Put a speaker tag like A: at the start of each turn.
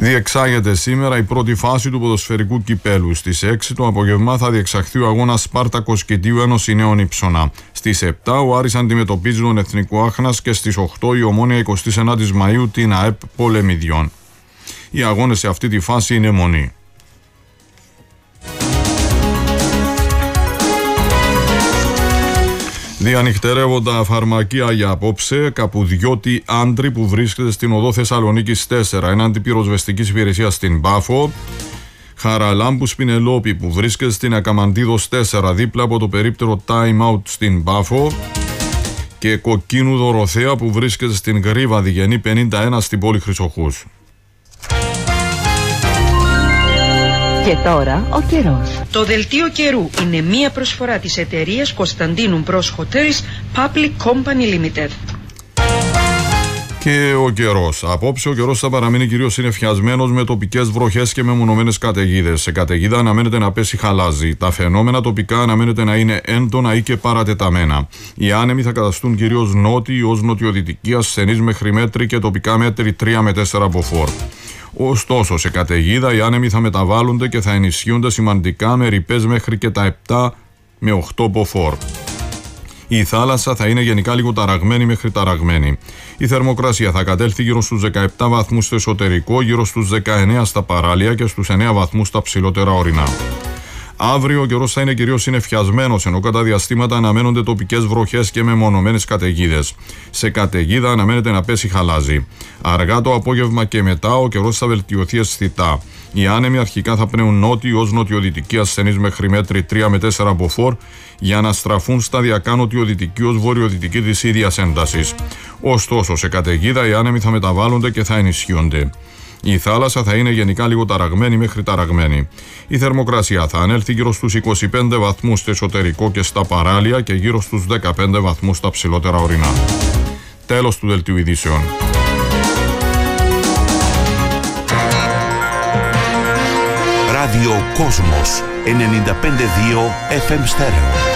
A: Διεξάγεται σήμερα η πρώτη φάση του ποδοσφαιρικού κυπέλου. Στις 6 το απόγευμα θα διεξαχθεί ο αγώνας Σπάρτακος Κητίου Ένωση Νέων Ήψονα. Στις 7 ο Άρης αντιμετωπίζει τον Εθνικό Άχνας και στις 8 η Ομόνοια 29 Μαΐου την ΑΕΠ Πολεμιδιών. Οι αγώνες σε αυτή τη φάση είναι μονή. Διανυχτερεύοντα φαρμακεία για απόψε, Καπουδιώτη άντρη που βρίσκεται στην οδό Θεσσαλονίκης 4 έναντι πυροσβεστικής υπηρεσίας στην Πάφο, Χαραλάμπου Σπινελόπη που βρίσκεται στην Ακαμαντίδος 4 δίπλα από το περίπτερο Time Out στην Πάφο και Κοκκίνου Δωροθέα που βρίσκεται στην Γρήβα Διγενή 51 στην πόλη Χρυσοχούς.
B: Και τώρα ο καιρός.
C: Το δελτίο καιρού είναι μία προσφορά της εταιρείας Κωνσταντίνου Μπρος Hotels Public Company Limited.
A: Και ο καιρός. Απόψε ο καιρός θα παραμείνει κυρίως συννεφιασμένος με τοπικές βροχές και μεμονωμένες καταιγίδες. Σε καταιγίδα αναμένεται να πέσει χαλάζι. Τα φαινόμενα τοπικά αναμένεται να είναι έντονα ή και παρατεταμένα. Οι άνεμοι θα καταστούν κυρίως νότιοι ως νοτιοδυτικοί, ασθενείς μέχρι μέτρη και τοπικά μέτρη 3 με 4 μποφόρ. Ωστόσο, σε καταιγίδα οι άνεμοι θα μεταβάλλονται και θα ενισχύονται σημαντικά με ρηπές μέχρι και τα 7 με 8 μποφόρ. Η θάλασσα θα είναι γενικά λίγο ταραγμένη μέχρι ταραγμένη. Η θερμοκρασία θα κατέλθει γύρω στους 17 βαθμούς στο εσωτερικό, γύρω στους 19 στα παράλια και στους 9 βαθμούς στα ψηλότερα ορεινά. Αύριο ο καιρός θα είναι κυρίως συννεφιασμένος, ενώ κατά διαστήματα αναμένονται τοπικές βροχές και μεμονωμένες καταιγίδες. Σε καταιγίδα αναμένεται να πέσει χαλάζι. Αργά το απόγευμα και μετά ο καιρός θα βελτιωθεί αισθητά. Οι άνεμοι αρχικά θα πνέουν νότιοι ως νοτιοδυτικοί, ασθενείς μέχρι μέτρη 3 με 4 μποφόρ, για να στραφούν σταδιακά νοτιοδυτικοί ως βορειοδυτικοί της ίδιας έντασης. Ωστόσο, σε καταιγίδα οι άνεμοι θα μεταβάλλονται και θα ενισχύονται. Η θάλασσα θα είναι γενικά λίγο ταραγμένη μέχρι ταραγμένη. Η θερμοκρασία θα ανέλθει γύρω στους 25 βαθμούς στο εσωτερικό και στα παράλια και γύρω στους 15 βαθμούς στα ψηλότερα ορεινά. Τέλος του δελτίου ειδήσεων.
D: Ράδιο Κόσμος 95,2 FM Στέρεο.